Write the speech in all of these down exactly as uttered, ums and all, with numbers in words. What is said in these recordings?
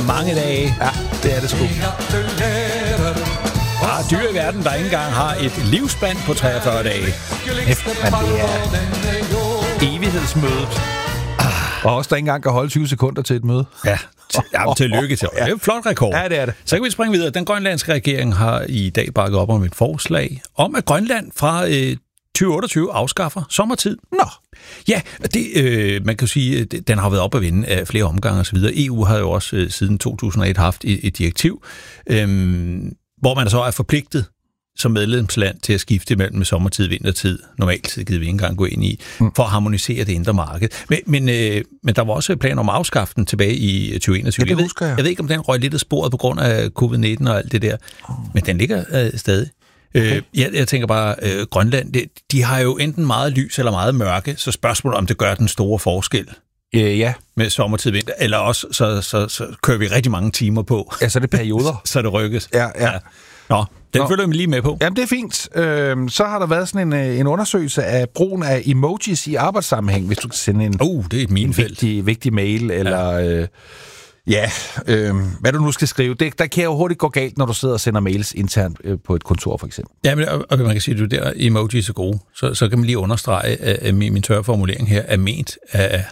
Mange dage. Ja, det er det sgu. Der er dyr i verden, der ikke engang har et livsspand på treogfyrre dage. Hæft, men det er evighedsmødet. Ah. Og også der ikke engang kan holde tyve sekunder til et møde. Ja, til, ja tillykke til. Det er en flot rekord. Ja, det er det. Så kan vi springe videre. Den grønlandske regering har i dag bakket op om et forslag om, at Grønland fra øh, tyve otteogtyve afskaffer sommertid. Nå. Ja, det, øh, man kan sige, at den har været op at vinde af flere omgange osv. E U har jo også øh, siden to tusind og et haft et, et direktiv, øh, hvor man så er forpligtet som medlemsland til at skifte mellem sommertid og vintertid. Normalt gider vi ikke engang gå ind i, for at harmonisere det indre marked. Men, men, øh, men der var også planer om at afskaffe den tilbage i tyve enogtyve. Ja, det husker jeg. Jeg ved ikke, om den røg lidt af sporet på grund af covid nitten og alt det der, men den ligger øh, stadig. Okay. Øh, jeg, jeg tænker bare, øh, Grønland, det, de har jo enten meget lys eller meget mørke, så spørgsmålet om det gør den store forskel. Øh, ja. Med sommertid, vinter, eller også så, så, så kører vi rigtig mange timer på. Ja, så er det perioder. så det rykkes. Ja, ja. ja. Nå, den Nå. følger vi lige med på. Jamen, det er fint. Øhm, så har der været sådan en, en undersøgelse af brugen af emojis i arbejdssammenhæng, hvis du kan sende en, uh, det er et minefelt. en vigtig, vigtig mail, eller ja, øh, ja øh, hvad du nu skal skrive. Det, der kan jo hurtigt gå galt, når du sidder og sender mails internt øh, på et kontor, for eksempel. Ja, men og, og man kan sige, at der emojis er gode. Så, så kan man lige understrege, at min, min tørre formulering her er ment af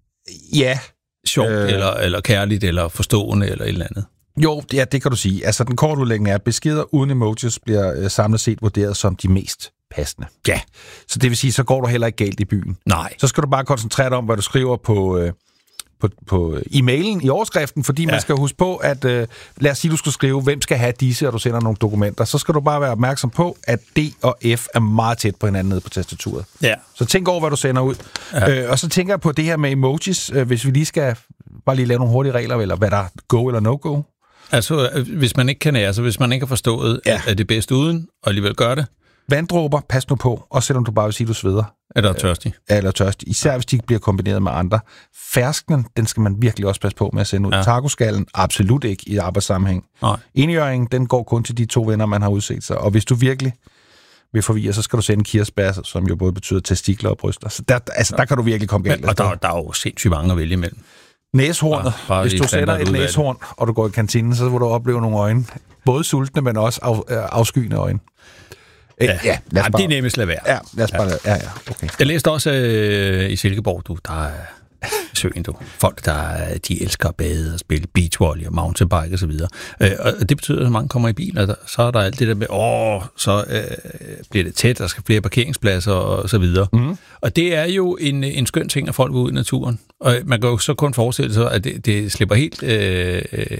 ja. sjovt, øh, eller, eller kærligt, eller forstående, eller et eller andet. Jo, ja, det kan du sige. Altså, den korte udlægning er, at beskeder uden emojis bliver øh, samlet set vurderet som de mest passende. Ja. Så det vil sige, så går du heller ikke galt i byen. Nej. Så skal du bare koncentrere dig om, hvad du skriver på, øh, på, på e-mailen i overskriften, fordi ja, man skal huske på, at øh, lad os sige, du skal skrive, hvem skal have disse, og du sender nogle dokumenter. Så skal du bare være opmærksom på, at D og F er meget tæt på hinanden nede på tastaturet. Ja. Så tænk over, hvad du sender ud. Ja. Øh, og så tænker jeg på det her med emojis, øh, hvis vi lige skal bare lige lave nogle hurtige regler, eller hvad der er go eller no-go. Altså, hvis man ikke kan nære, så hvis man ikke har forstået, ja, at det er bedst uden, og alligevel gør det. Vanddråber, pas nu på, også selvom du bare vil sige, at du sveder. Eller er tørstig. Øh, eller tørstig. Især hvis de ikke bliver kombineret med andre. Fersknen, den skal man virkelig også passe på med at sende ud. Ja. Tacoskallen, absolut ikke i arbejdssammenhæng. Enhjørningen, den går kun til de to venner, man har udset sig. Og hvis du virkelig vil forvirre, så skal du sende kirsebær, som jo både betyder testikler og bryster. Så der, altså, ja, der kan du virkelig komme galt. Og der, der er jo sindssygt mange at vælge imellem. Næshornet. Ja, hvis du sætter et næshorn, og du går i kantinen, så vil du opleve nogle øjne. Både sultne, men også af, afskyende øjne. Ja, ja, lad os bare, det er nemmest lade være. Ja, lad os bare, ja, ja, okay. Jeg læste også øh, i Silkeborg, du, der er søen, du. Folk, der de elsker at bade og spille beachvolley og mountainbike og så videre. Øh, og det betyder, at mange kommer i bil, og der, så er der alt det der med, åh, så øh, bliver det tæt, der skal flere parkeringspladser og så videre. Mm. Og det er jo en, en skøn ting, at folk går ud i naturen. Og man kan jo så kun forestille sig, at det, det slipper helt, øh,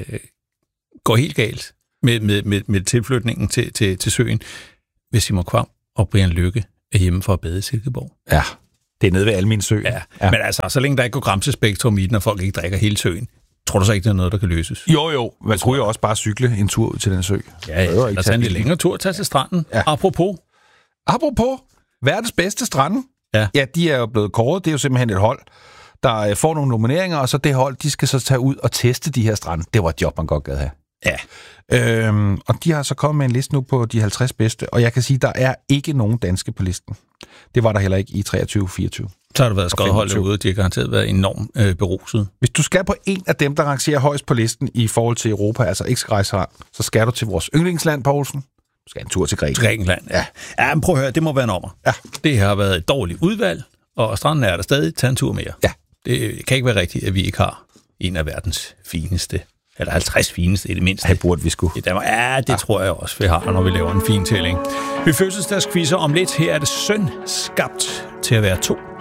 går helt galt med, med, med, med tilflytningen til, til, til søen, hvis Simon Kvam og Brian Lykke er hjemme for at bade i Silkeborg. Ja, det er nede ved Almin Sø. Ja. Ja. Men altså, så længe der ikke går gramsespektrum i den, og folk ikke drikker hele søen, tror du så ikke, det er noget, der kan løses? Jo, jo. Man kunne jo også bare cykle en tur ud til den sø. Ja, ja. Der er en lidt længere tur at tage til stranden. Ja. Apropos. Apropos. Verdens bedste strande. Ja. Ja, de er jo blevet kåret. Det er jo simpelthen et hold, der får nogle nomineringer, og så det hold, de skal så tage ud og teste de her strande. Det var et job, man godt gad have. Ja. Øhm, og de har så kommet med en liste nu på de halvtreds bedste, og jeg kan sige, der er ikke nogen danske på listen. Det var der heller ikke i treogtyve fireogtyve. Så har der været skodhold derude, og de har garanteret været enormt øh, beruset. Hvis du skal på en af dem, der rangerer højst på listen i forhold til Europa, altså ikke skal rejse her, så skal du til vores yndlingsland, Poulsen. Du skal en tur til Grækenland. Grækenland, ja. Ja, men prøv at høre, det må være en ommer. Ja. Det har været et dårligt udvalg, og stranden er der stadig. Tag en tur mere. Ja. Det kan ikke være rigtigt, at vi ikke har en af verdens fineste, eller halvtreds fineste i det mindste. Det burde vi sgu. I Danmark. Ja, det ja. tror jeg også, vi har, når vi laver en fin tælling. Vi fødselsdagsquizzer om lidt. Her er det søn skabt til at være to.